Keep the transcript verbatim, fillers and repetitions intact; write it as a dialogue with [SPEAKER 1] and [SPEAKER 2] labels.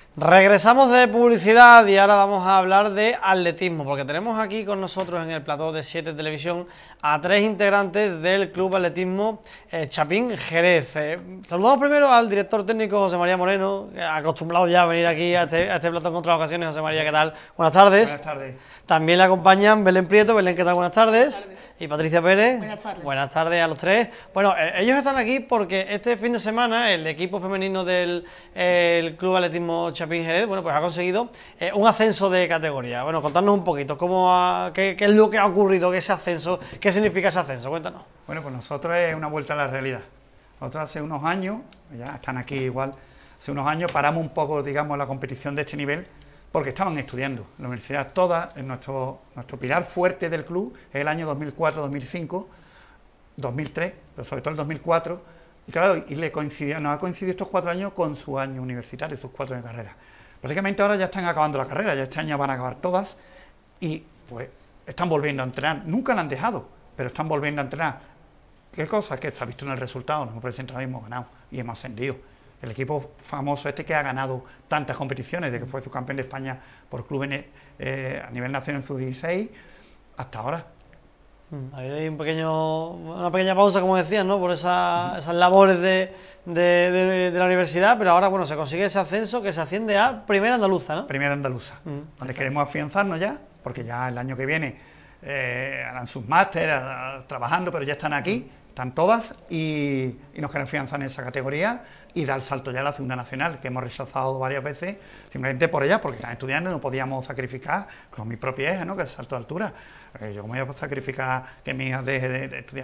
[SPEAKER 1] Regresamos de publicidad y ahora vamos a hablar de atletismo, porque tenemos aquí con nosotros en el plató de siete Televisión a tres integrantes del Club Atletismo eh, Chapín Jerez. Eh, saludamos primero al director técnico José María Moreno, acostumbrado ya a venir aquí a este, a este plató en otras ocasiones. José María, ¿qué tal? Buenas tardes.
[SPEAKER 2] Buenas tardes.
[SPEAKER 1] También le acompañan Belén Prieto. Belén, ¿qué tal? Buenas tardes. Buenas tardes. Y Patricia Pérez.
[SPEAKER 3] Buenas tardes.
[SPEAKER 1] Buenas tardes a los tres. Bueno, eh, ellos están aquí porque este fin de semana el equipo femenino del eh, el Club Atletismo Chapín Jerez, bueno, pues ha conseguido eh, un ascenso de categoría. Bueno, contarnos un poquito cómo ha, qué, qué es lo que ha ocurrido, qué ese ascenso, qué significa ese ascenso, cuéntanos.
[SPEAKER 2] Bueno, pues nosotros es una vuelta a la realidad. Nosotros hace unos años, ya están aquí igual, hace unos años paramos un poco, digamos, la competición de este nivel, porque estaban estudiando. La universidad toda, en nuestro, nuestro pilar fuerte del club es el año dos mil cuatro, dos mil cinco, dos mil tres, pero sobre todo el dos mil cuatro, y claro, y le coincidió, nos ha coincidido estos cuatro años con su año universitario, sus cuatro años de carrera. Prácticamente ahora ya están acabando la carrera, ya este año van a acabar todas, y pues están volviendo a entrenar. Nunca la han dejado, pero están volviendo a entrenar. ¿Qué cosa? Que se ha visto en el resultado, nos hemos presentado y hemos ganado, y hemos ascendido. El equipo famoso este que ha ganado tantas competiciones, de que fue subcampeón de España por clubes eh, a nivel nacional en sub dieciséis, hasta ahora.
[SPEAKER 1] Hay un pequeño, una pequeña pausa, como decías, ¿no? Por esa, esas labores de, de, de, de la universidad, pero ahora, bueno, se consigue ese ascenso que se asciende a Primera Andaluza, ¿no?
[SPEAKER 2] Primera Andaluza, mm, donde queremos afianzarnos ya, porque ya el año que viene eh, harán sus másteres, trabajando, pero ya están aquí, están todas, y, y nos queremos afianzar en esa categoría y dar el salto ya a la segunda nacional, que hemos rechazado varias veces, simplemente por ella, porque están estudiando y no podíamos sacrificar con mi propia hija, ¿no? Que es el salto de altura. Eh, yo como voy a sacrificar que mi hija deje de, de estudiar